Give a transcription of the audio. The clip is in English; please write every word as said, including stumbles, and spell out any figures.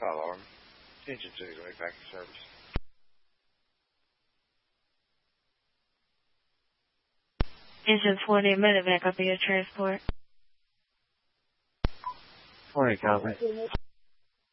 alarm. Engine two is back in service. Engine twenty, minute back up in your transport. twenty, copy.